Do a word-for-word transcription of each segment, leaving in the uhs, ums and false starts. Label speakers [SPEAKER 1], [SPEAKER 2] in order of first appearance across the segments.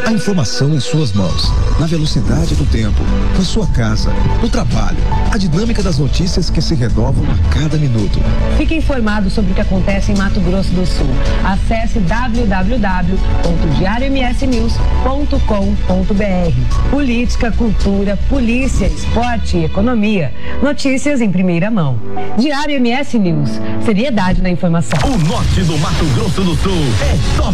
[SPEAKER 1] A informação em suas mãos, na velocidade do tempo, na sua casa, no trabalho. A dinâmica das notícias que se renovam a cada minuto.
[SPEAKER 2] Fique informado sobre o que acontece em Mato Grosso do Sul. Acesse w w w ponto diário m s news ponto com ponto b r. Política, cultura, polícia, esporte e economia. Notícias em primeira mão. Diário M S News. Seriedade na informação.
[SPEAKER 3] O norte do Mato Grosso do Sul é top.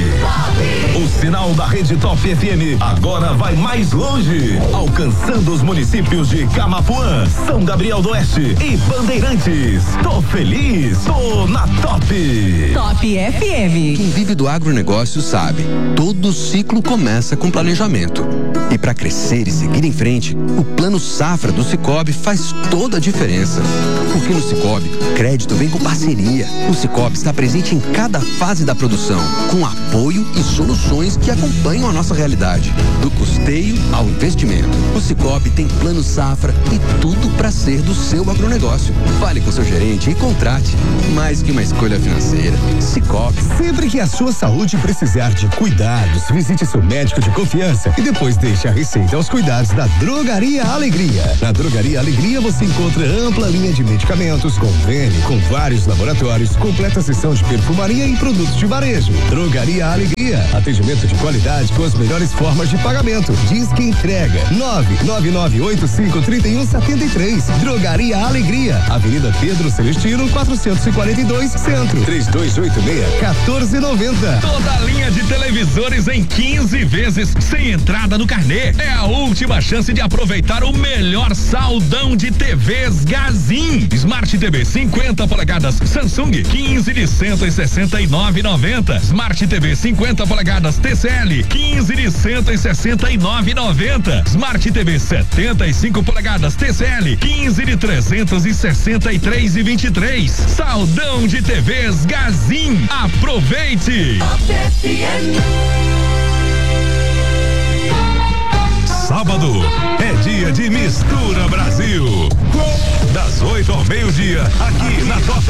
[SPEAKER 3] Top. O sinal da rede Top F M agora vai mais longe, alcançando os municípios de Camapuã, São Gabriel do Oeste e Bandeirantes. Tô feliz, tô na Top.
[SPEAKER 4] Top F M.
[SPEAKER 5] Quem vive do agronegócio sabe, todo ciclo começa com planejamento. E para crescer e seguir em frente, o Plano Safra do Sicoob faz toda a diferença. Porque no Sicoob, crédito vem com parceria. O Sicoob está presente em cada fase da produção, com apoio e soluções que acompanham a nossa realidade, do custeio ao investimento. O Sicoob tem Plano Safra e tudo para ser do seu agronegócio. Fale com seu gerente e contrate. Mais que uma escolha financeira, Sicoob.
[SPEAKER 6] Sempre que a sua saúde precisar de cuidados, visite seu médico de confiança e depois deixe a receita aos cuidados da Drogaria Alegria. Na Drogaria Alegria você encontra ampla linha de medicamentos, convênio com vários laboratórios, completa seção de perfumaria e produtos de varejo. Drogaria Alegria, atendimento de qualidade com as melhores formas de pagamento. Diz que entrega nove nove nove oito cinco três um sete três. Drogaria Alegria, Avenida Pedro Celestino quatrocentos e quarenta e dois, Centro. três dois oito seis, um quatro nove zero.
[SPEAKER 3] Toda a linha de televisores em quinze vezes sem entrada no carnê. É a última chance de aproveitar o melhor saldão de T Vs Gazin. Smart T V cinquenta polegadas Samsung quinze de cento e sessenta e nove reais e noventa. Smart T V cinquenta polegadas T C L quinze de cento e sessenta e nove reais e noventa. Smart T V setenta e cinco polegadas T C L quinze de trezentos e sessenta e três reais e vinte e três. Saldão de T Vs Gazin. Aproveite. Sábado é dia de Mistura Brasil. Das oito ao meio-dia, aqui na Top.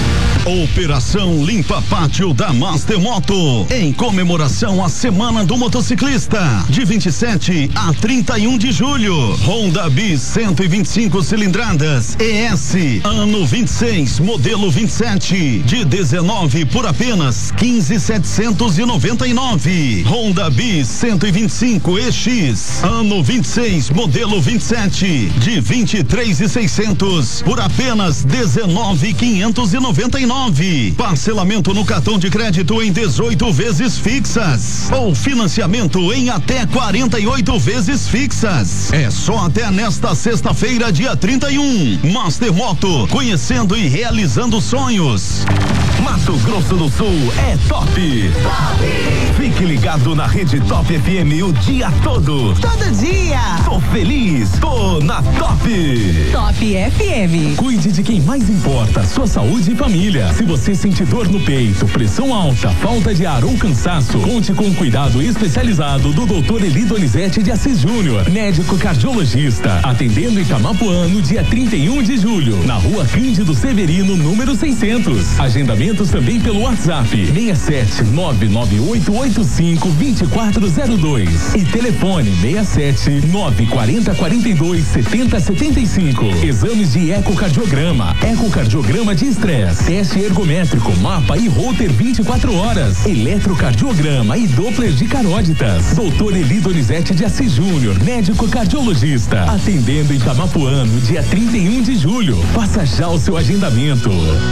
[SPEAKER 3] Operação Limpa Pátio da Master Moto, em comemoração à Semana do Motociclista, de vinte e sete a trinta e um de julho. Honda Bis cento e vinte e cinco cilindradas E S, ano vinte e seis, modelo vinte e sete, de dezenove por apenas quinze mil setecentos e noventa e nove. Honda Bis cento e vinte e cinco E X, ano vinte e seis, modelo vinte e sete, de vinte e três mil e seiscentos por apenas dezenove mil quinhentos e noventa e nove. Parcelamento no cartão de crédito em dezoito vezes fixas ou financiamento em até quarenta e oito vezes fixas. É só até nesta sexta-feira, dia trinta e um. Master Moto, conhecendo e realizando sonhos. Mato Grosso do Sul é top. Top. Fique ligado na rede Top F M o dia todo.
[SPEAKER 4] Todo dia.
[SPEAKER 3] Tô feliz, tô na Top.
[SPEAKER 4] Top F M.
[SPEAKER 3] Cuide de quem mais importa, sua saúde e família. Se você sente dor no peito, pressão alta, falta de ar ou cansaço, conte com o cuidado especializado do doutor Eli Donizete de Assis Júnior, médico cardiologista, atendendo em Camapuã no dia trinta e um de julho, na rua Cândido Severino, número seiscentos. Agendamentos também pelo WhatsApp seis sete nove nove oito oito cinco dois quatro zero dois e telefone seis sete nove quatro zero quatro dois sete zero sete cinco. Exames de ecocardiograma, ecocardiograma de estresse, teste ergométrico, mapa e holter vinte e quatro horas, eletrocardiograma e doppler de carótidas. doutor Eli Donizete de Assis Júnior, médico cardiologista, atendendo em Camapuã no dia trinta e um de julho. Faça já o seu agendamento.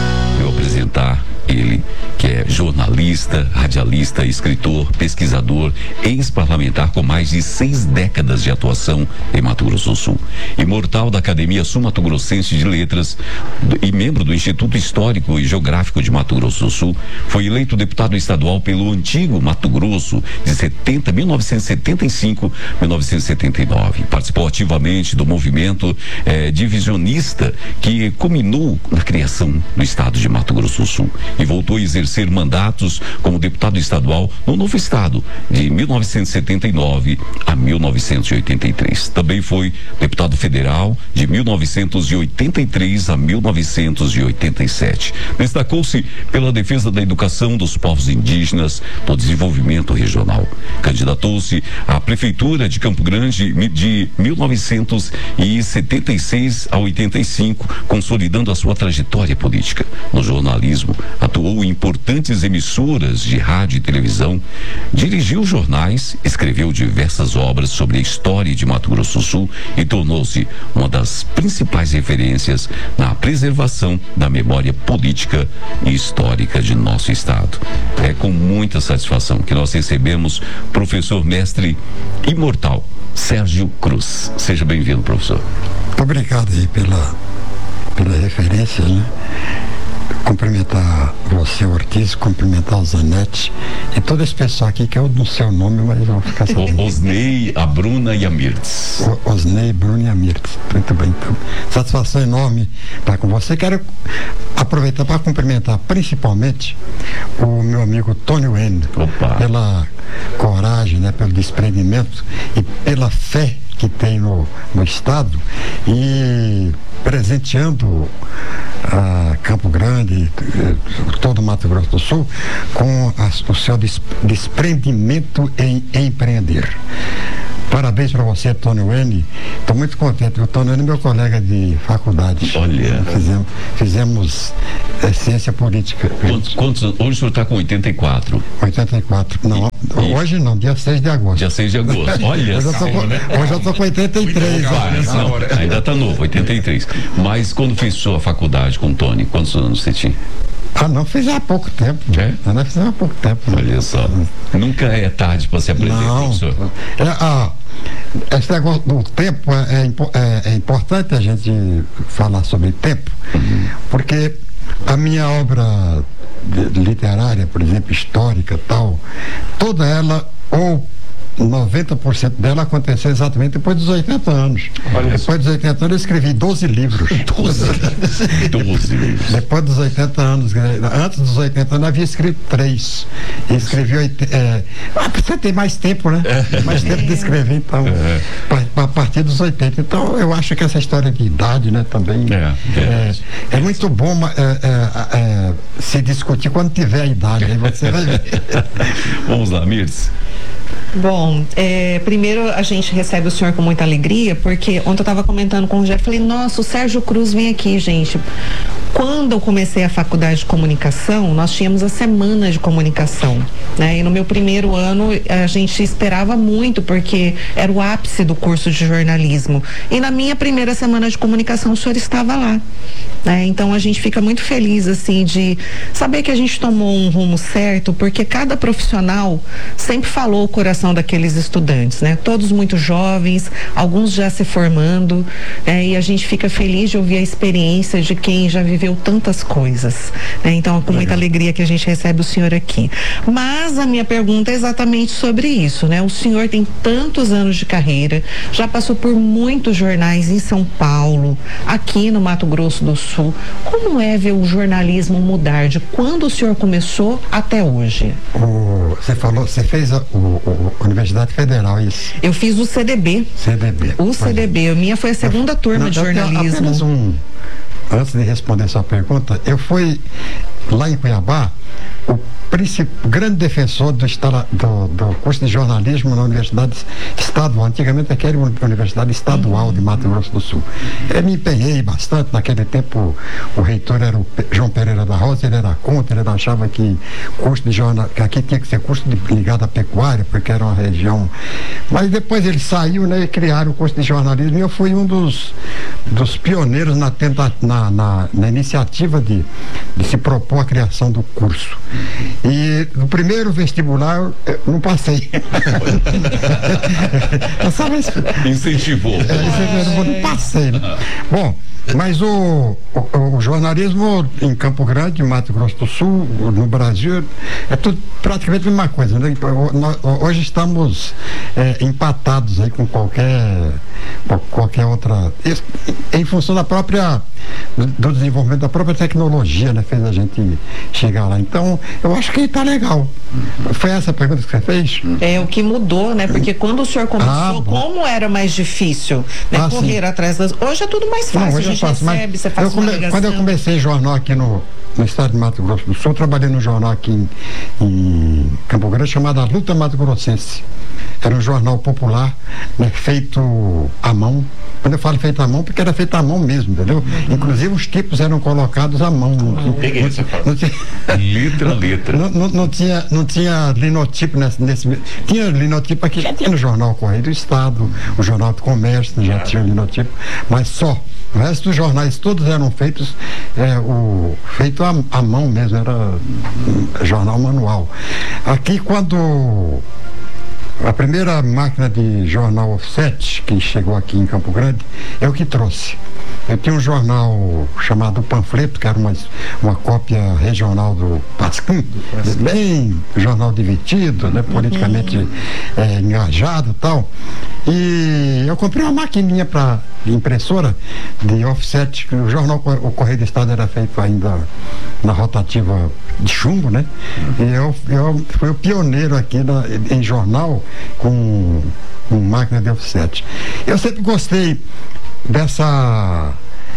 [SPEAKER 7] Eu apresentar ele, que é jornalista, radialista, escritor, pesquisador, ex-parlamentar com mais de seis décadas de atuação em Mato Grosso do Sul. Imortal da Academia Sul-Mato Grossense de Letras e membro do Instituto Histórico e Geográfico de Mato Grosso do Sul, foi eleito deputado estadual pelo antigo Mato Grosso de setenta, mil novecentos e setenta e cinco a mil novecentos e setenta e nove. Participou ativamente do movimento eh, divisionista que culminou na criação do estado de Mato Grosso do Sul. E voltou a exercer mandatos como deputado estadual no novo estado, de mil novecentos e setenta e nove a mil novecentos e oitenta e três. Também foi deputado federal de mil novecentos e oitenta e três a mil novecentos e oitenta e sete. Destacou-se pela defesa da educação dos povos indígenas, do desenvolvimento regional. Candidatou-se à prefeitura de Campo Grande de mil novecentos e setenta e seis a oitenta e cinco, consolidando a sua trajetória política. No jornalismo, atuou em importantes emissoras de rádio e televisão, dirigiu jornais, escreveu diversas obras sobre a história de Mato Grosso do Sul e tornou-se uma das principais referências na preservação da memória política e histórica de nosso estado. É com muita satisfação que nós recebemos o professor mestre imortal Sérgio Cruz. Seja bem-vindo, professor.
[SPEAKER 8] Muito obrigado aí pela, pela referência, né? Cumprimentar você, Ortiz, cumprimentar o Zanetti e todo esse pessoal aqui que eu não sei o nome, mas vão ficar sabendo.
[SPEAKER 7] Osnei, a Bruna e a Mirtz.
[SPEAKER 8] O, Osnei, Bruna e a Mirtz. Muito bem. Então, satisfação enorme estar com você. Quero aproveitar para cumprimentar principalmente o meu amigo Tony Wayne, pela coragem, né, pelo desprendimento e pela fé que tem no, no estado e presenteando a Campo Grande, todo o Mato Grosso do Sul, com a, o seu des, desprendimento em empreender. Parabéns para você, Tony Wayne. Estou muito contente. O Tony Wayne é meu colega de faculdade.
[SPEAKER 7] Olha.
[SPEAKER 8] Fizemos, fizemos é, ciência política.
[SPEAKER 7] Quantos, quantos, hoje o senhor está com oitenta e quatro?
[SPEAKER 8] oitenta e quatro. Não, e, hoje não, dia seis de agosto.
[SPEAKER 7] Dia seis de agosto. Olha.
[SPEAKER 8] Hoje eu tô com, né? Hoje eu estou com oitenta e três.
[SPEAKER 7] Vai, não, ainda está novo, oitenta e três. Mas quando fez sua faculdade com o Tony, quantos anos você tinha?
[SPEAKER 8] Ah, não, fiz há pouco tempo.
[SPEAKER 7] É?
[SPEAKER 8] Não, fiz há pouco tempo.
[SPEAKER 7] Olha
[SPEAKER 8] não.
[SPEAKER 7] só. Nunca é tarde para se aprender,
[SPEAKER 8] não,
[SPEAKER 7] professor.
[SPEAKER 8] É, ah, esse negócio do tempo é, é, é importante a gente falar sobre tempo, uhum. porque a minha obra literária, por exemplo, histórica tal, toda ela, ou noventa por cento dela aconteceu exatamente depois dos oitenta anos. Olha depois isso. dos oitenta anos eu escrevi doze livros.
[SPEAKER 7] doze livros.
[SPEAKER 8] Depois dos oitenta anos, antes dos oitenta anos, eu havia escrito três. E escrevi oitenta. É, ah, você tem mais tempo, né? Mais tempo de escrever, então, é. a, a partir dos oitenta. Então, eu acho que essa história de idade, né, também é, é, é, é muito bom é, é, é, se discutir quando tiver a idade. Aí você vai ver.
[SPEAKER 7] Vamos lá, Mirtz.
[SPEAKER 9] Bom, é, primeiro a gente recebe o senhor com muita alegria, porque ontem eu estava comentando com o Rogério, falei, nossa, o Sérgio Cruz vem aqui, gente. Quando eu comecei a faculdade de comunicação, nós tínhamos a semana de comunicação, né? E no meu primeiro ano a gente esperava muito, porque era o ápice do curso de jornalismo. E na minha primeira semana de comunicação o senhor estava lá, né? Então a gente fica muito feliz, assim, de saber que a gente tomou um rumo certo, porque cada profissional sempre falou o coração daqueles estudantes, né? Todos muito jovens, alguns já se formando, né? E a gente fica feliz de ouvir a experiência de quem já viveu tantas coisas, né? Então, com muita alegria que a gente recebe o senhor aqui. Mas a minha pergunta é exatamente sobre isso, né? O senhor tem tantos anos de carreira, já passou por muitos jornais em São Paulo, aqui no Mato Grosso do Sul. Como é ver o jornalismo mudar de quando o senhor começou até hoje?
[SPEAKER 8] O, você falou, você fez a, o, o, a Universidade Federal, isso?
[SPEAKER 9] Eu fiz o C D B.
[SPEAKER 8] C D B.
[SPEAKER 9] O C D B. A minha foi a segunda turma
[SPEAKER 8] não,
[SPEAKER 9] de jornalismo.
[SPEAKER 8] Apenas um... Antes de responder sua pergunta, eu fui lá em Cuiabá o grande defensor do, do, do curso de jornalismo na Universidade Estadual. Antigamente aquela era a Universidade Estadual de Mato Grosso do Sul. Eu me empenhei bastante. Naquele tempo o reitor era o João Pereira da Rosa, ele era contra, ele achava que curso de jornal, que aqui tinha que ser curso de, ligado à pecuária, porque era uma região. Mas depois ele saiu, né, e criaram o curso de jornalismo, e eu fui um dos, dos pioneiros na, tenta, na, na, na iniciativa de, de se propor a criação do curso. E no primeiro vestibular eu, eu não passei. eu só me...
[SPEAKER 7] Incentivou.
[SPEAKER 8] É, eu não passei, né? Bom, mas o, o, o jornalismo em Campo Grande, Mato Grosso do Sul, no Brasil, é tudo praticamente a mesma coisa, né? Hoje estamos é, empatados aí com qualquer, qualquer outra, em função da própria, do desenvolvimento da própria tecnologia, né? Fez a gente chegar lá. Então, eu acho que está legal. Foi essa a pergunta que você fez?
[SPEAKER 9] É o que mudou, né? Porque quando o senhor começou, ah, como era mais difícil, né? Ah, correr sim. atrás das... Hoje é tudo mais fácil. Não, hoje a gente faço, recebe, você faz
[SPEAKER 8] come... Quando eu comecei jornal aqui no, no estado de Mato Grosso do Sul, eu trabalhei no jornal aqui em, em Campo Grande, chamado A Luta Mato Grossense. Era um jornal popular, né, feito à mão. Quando eu falo feito à mão, porque era feito à mão mesmo, entendeu? Uhum. Inclusive os tipos eram colocados à mão. Não,
[SPEAKER 7] peguei essa tinha, letra a letra.
[SPEAKER 8] Não, não, não, tinha, não tinha linotipo nesse, nesse. Tinha linotipo aqui, já tinha no jornal Correio do Estado, o Jornal do Comércio, já tinha linotipo, mas só. O resto dos jornais todos eram feitos é, o, feito à, à mão mesmo, era um, jornal manual. Aqui quando a primeira máquina de jornal offset que chegou aqui em Campo Grande, eu que trouxe. Eu tinha um jornal chamado Panfleto, que era uma, uma cópia regional do Pasquim, bem jornal divertido, né, politicamente é, engajado e tal. E eu comprei uma maquininha para impressora de offset, que o jornal, o Correio do Estado era feito ainda na rotativa de chumbo, né? E eu, eu fui o pioneiro aqui na, em jornal com, com máquina de offset. Eu sempre gostei dessa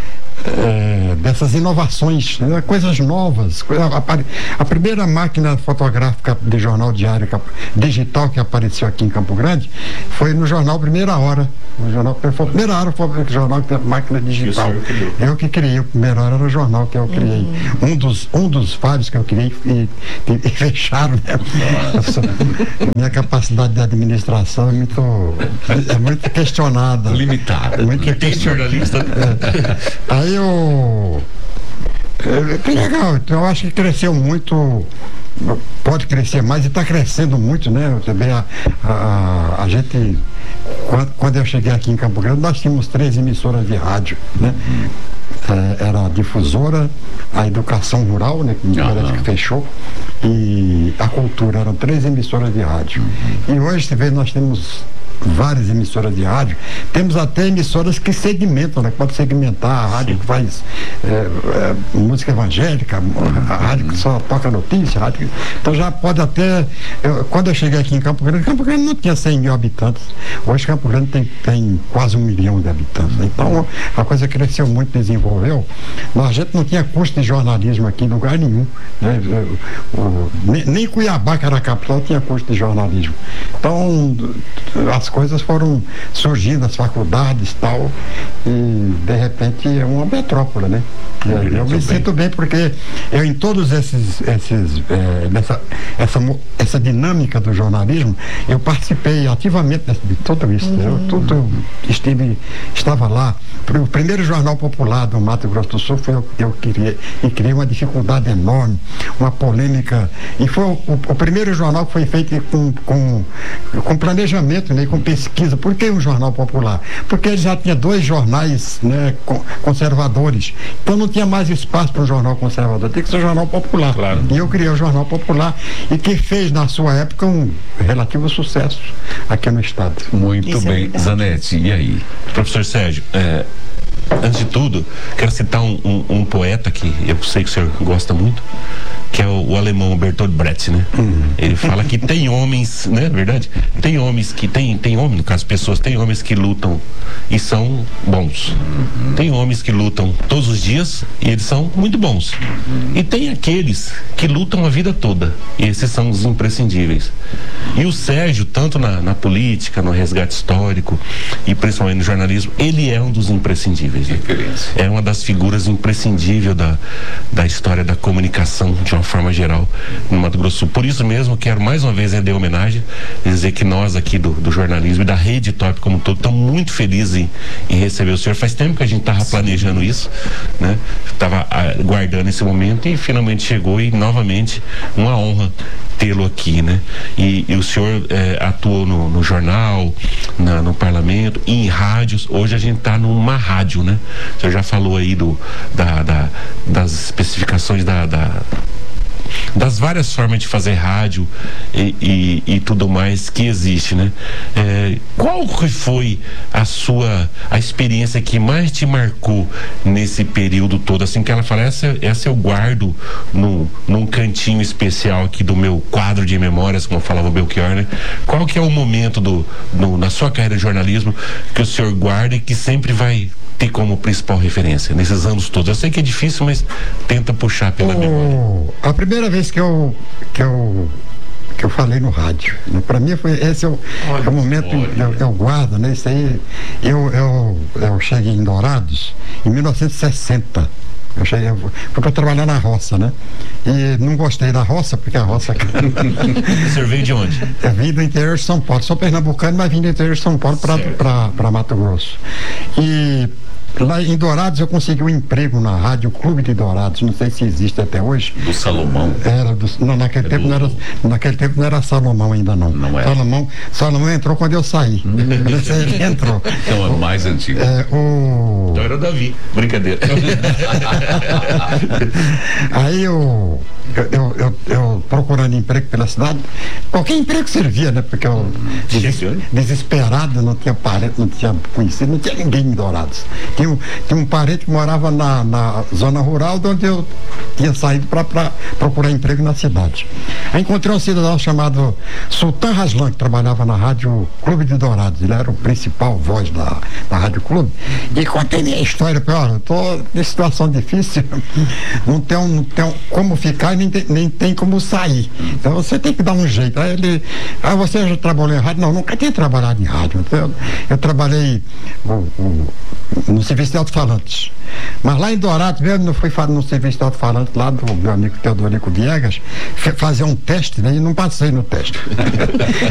[SPEAKER 8] É, dessas inovações, né? Coisas novas. A, a primeira máquina fotográfica de jornal diário que, digital que apareceu aqui em Campo Grande foi no jornal Primeira Hora. O jornal foi Primeira Hora foi o jornal que tem máquina digital. Eu que criei, o Primeira Hora era o jornal que eu criei. Uhum. Um dos, um dos vários que eu criei e, e, e fecharam, né? Minha capacidade de administração é muito, é muito questionada.
[SPEAKER 7] Limitada.
[SPEAKER 8] Muito
[SPEAKER 7] e tem jornalista.
[SPEAKER 8] É. Aí eu. É, que legal, então eu acho que cresceu muito, pode crescer mais e está crescendo muito, né? Também a, a, a gente, quando, quando eu cheguei aqui em Campo Grande, nós tínhamos três emissoras de rádio, né? É, era a difusora, a educação rural, né, que uhum. que fechou, e a cultura, eram três emissoras de rádio. Uhum. E hoje, você vê, nós temos várias emissoras de rádio, temos até emissoras que segmentam, né? Pode segmentar a rádio que faz é, é, música evangélica, a rádio que só toca notícia, a rádio, então já pode até, eu, quando eu cheguei aqui em Campo Grande, Campo Grande não tinha cem mil habitantes, hoje Campo Grande tem, tem quase um milhão de habitantes, então a coisa cresceu muito, desenvolveu. Nós, a gente não tinha curso de jornalismo aqui em lugar nenhum, né? o, o, nem, nem Cuiabá, que era a capital, tinha curso de jornalismo, então as coisas foram surgindo, as faculdades e tal, e de repente é uma metrópole, né? Eu, eu me sinto bem porque eu em todos esses, esses é, nessa, essa, essa dinâmica do jornalismo, eu participei ativamente de tudo isso, uhum. eu tudo eu estive, estava lá. O primeiro jornal popular do Mato Grosso do Sul foi eu que eu criei, e criei uma dificuldade enorme, uma polêmica, e foi o, o primeiro jornal que foi feito com, com, com planejamento, né, com pesquisa. Por que um jornal popular? Porque ele já tinha dois jornais, né, conservadores, então não tinha mais espaço para um jornal conservador, tem que ser um jornal popular. Claro. E eu criei o jornal popular, e que fez na sua época um relativo sucesso aqui no estado.
[SPEAKER 7] Muito Isso bem, é Zanetti, e aí?
[SPEAKER 10] Professor Sérgio, é, antes de tudo, quero citar um, um, um poeta que eu sei que o senhor gosta muito, que é o, o alemão Bertolt Brecht, né? Uhum. Ele fala que tem homens, né? Verdade? Tem homens que, tem, tem homens, no caso, pessoas, tem homens que lutam e são bons. Uhum. Tem homens que lutam todos os dias e eles são muito bons. Uhum. E tem aqueles que lutam a vida toda, e esses são os imprescindíveis. E o Sérgio, tanto na, na política, no resgate histórico e principalmente no jornalismo, ele é um dos imprescindíveis. Né? É uma das figuras imprescindíveis da, da história da comunicação jornalística uma forma geral, no Mato Grosso do Sul. Por isso mesmo, quero mais uma vez render homenagem, dizer que nós aqui do, do jornalismo e da Rede Top como um todo, estamos muito felizes em, em receber o senhor. Faz tempo que a gente estava planejando isso, né? Estava aguardando esse momento e finalmente chegou, e novamente uma honra tê-lo aqui, né? E, e o senhor é, atuou no, no jornal, na, no parlamento, em rádios. Hoje a gente está numa rádio, né? O senhor já falou aí do, da, da, das especificações da, da das várias formas de fazer rádio e, e, e tudo mais que existe, né? É, qual foi a sua a experiência que mais te marcou nesse período todo? Assim, que ela fala, essa, essa eu guardo no, num cantinho especial aqui do meu quadro de memórias, como falava o Belchior, né? Qual que é o momento do, no, na sua carreira de jornalismo que o senhor guarda e que sempre vai ter como principal referência nesses anos todos? Eu sei que é difícil, mas tenta puxar pela
[SPEAKER 8] oh, memória. A primeira vez que eu que eu que eu falei no rádio, né? Para mim foi esse é o, é o momento que eu, eu guardo, né? Isso aí, eu, eu, eu cheguei em Dourados em mil novecentos e sessenta. Eu cheguei, eu fui para trabalhar na roça, né? E não gostei da roça, porque a roça...
[SPEAKER 10] O senhor veio de onde?
[SPEAKER 8] Eu vim do interior de São Paulo. Sou pernambucano, mas vim do interior de São Paulo para Mato Grosso. E lá em Dourados eu consegui um emprego na Rádio Clube de Dourados, não sei se existe até hoje.
[SPEAKER 7] Do Salomão?
[SPEAKER 8] Era, do, não, naquele, é tempo do... não era, naquele tempo não era Salomão ainda não.
[SPEAKER 7] Não é?
[SPEAKER 8] Salomão, Salomão entrou quando eu saí. Ele entrou.
[SPEAKER 7] Então é mais antigo.
[SPEAKER 8] É, o...
[SPEAKER 10] Então era o Davi, brincadeira.
[SPEAKER 8] Aí eu, eu, eu, eu, eu procurando emprego pela cidade, qualquer emprego servia, né? Porque eu des, desesperado, não tinha parente, não tinha conhecido, não tinha ninguém em Dourados. Tinha um, tinha um parente que morava na, na zona rural, de onde eu tinha saído para procurar emprego na cidade. Aí encontrei um cidadão chamado Sultan Raslan, que trabalhava na Rádio Clube de Dourados. Ele era o principal voz da, da Rádio Clube. E contei minha história, olha, eu estou em situação difícil, não tem, não tem como ficar, nem tem, nem tem como sair. Então você tem que dar um jeito. Aí ele, ah, você já trabalhou em rádio? Não, nunca tinha trabalhado em rádio. Eu, eu trabalhei o, o, no serviço de alto-falantes. Mas lá em Dourados mesmo, eu fui no serviço de alto-falante lá do meu amigo Teodorico Viegas, fazer um teste, né? E não passei no teste.